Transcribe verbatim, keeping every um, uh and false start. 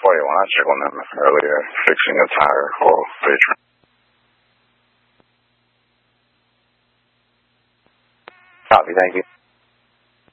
forty-one. I checked on them earlier, fixing a tire oil filter. Copy, thank you.